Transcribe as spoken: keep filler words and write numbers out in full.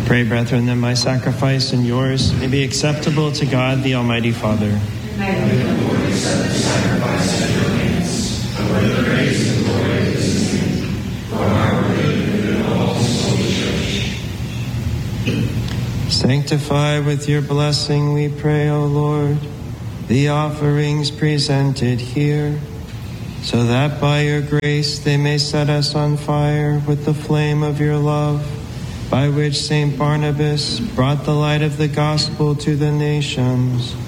Pray, brethren, that my sacrifice and yours may be acceptable to God, the Almighty Father. May the Lord accept the sacrifice at your hands, for the praise and glory of his name, for our good and all his holy church. Sanctify with your blessing, we pray, O Lord, the offerings presented here, so that by your grace they may set us on fire with the flame of your love, by which Saint Barnabas brought the light of the gospel to the nations.